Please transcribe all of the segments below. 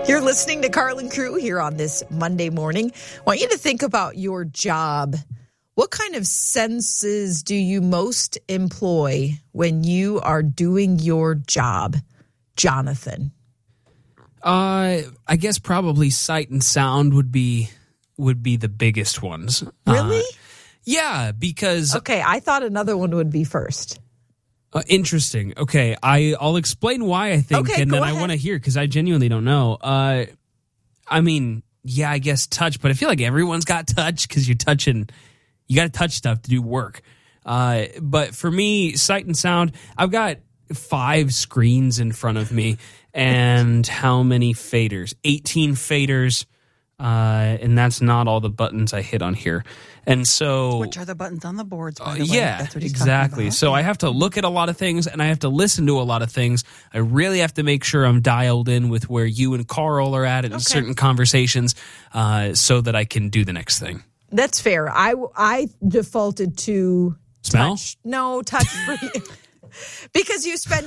You're listening to Carlin Crew here on this Monday morning. I want you to think about your job. What kind of senses do you most employ when you are doing your job, Jonathan? I guess probably sight and sound would be the biggest ones. Really? Yeah, because... Okay, I thought another one would be first. Interesting. Okay, I'll explain why I think, okay, and then ahead. I want to hear, because I genuinely don't know. I mean, yeah, I guess touch, but I feel like everyone's got touch because you got to touch stuff to do work. But for me, sight and sound, I've got 5 screens in front of me, and how many faders? 18 faders, and that's not all the buttons I hit on here. And so, which are the buttons on the boards, by the way. Yeah, That's what he's exactly. talking about. So I have to look at a lot of things, and I have to listen to a lot of things. I really have to make sure I'm dialed in with where you and Carl are at in certain conversations, so that I can do the next thing. That's fair. I defaulted to Smell? touch. No, touch for you. Because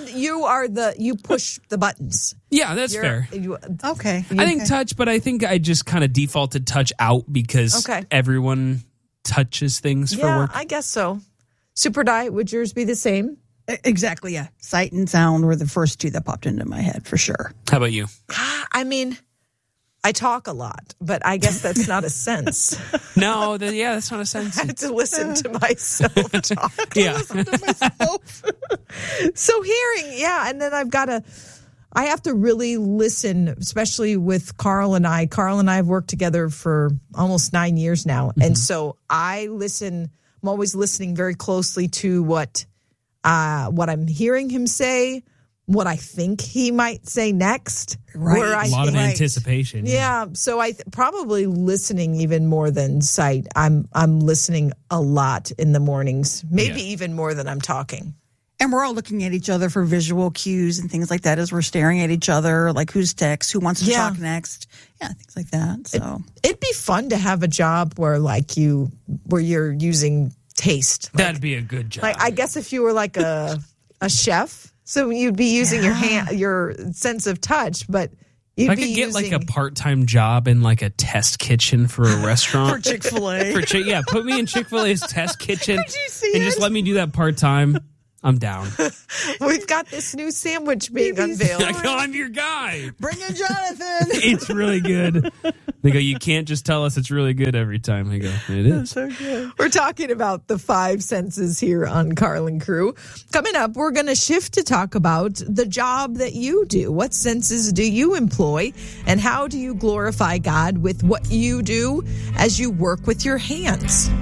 you push the buttons. Yeah, that's fair. Okay. I think touch, but I think I just kind of defaulted touch out because everyone touches things for work. I guess so. Super Diet, would yours be the same? Exactly, yeah. Sight and sound were the first 2 that popped into my head, for sure. How about you? I mean, I talk a lot, but I guess that's not a sense. No, that's not a sense. I have to listen to myself talk. Yeah. Listen to myself. So hearing, and then I have to really listen, especially with Carl and I. Carl and I have worked together for almost 9 years now. Mm-hmm. And so I listen, I'm always listening very closely to what I'm hearing him say, what I think he might say next. Right. A lot of anticipation. Yeah. So I probably listening even more than sight. I'm listening a lot in the mornings, maybe even more than I'm talking. And we're all looking at each other for visual cues and things like that as we're staring at each other, like who's text, who wants to talk next. Yeah, things like that. So it'd be fun to have a job where you're using taste. That'd be a good job. Like, I guess if you were like a chef, so you'd be using your sense of touch, but you'd I could get like a part-time job in like a test kitchen for a restaurant. For Chick-fil-A. Put me in Chick-fil-A's test kitchen Did you see and just let me do that part-time. I'm down. We've got this new sandwich being unveiled. I'm your guy. Bring in Jonathan. It's really good. They go, you can't just tell us it's really good every time. I go, it is. So good. We're talking about the 5 senses here on Carlin Crew. Coming up, we're going to shift to talk about the job that you do. What senses do you employ, and how do you glorify God with what you do as you work with your hands?